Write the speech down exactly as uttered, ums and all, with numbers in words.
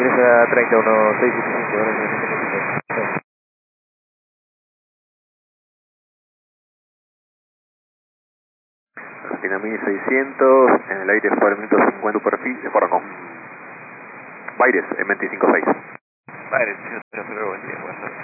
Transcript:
Ingresa treinta, uno, seis, siete, cinco, ahora Argentina mil seiscientos, en el aire fue el minuto cincuenta perfil, de perdón, con Baires en veinticinco seis. Baires, cero cero, buen día, buenas tardes.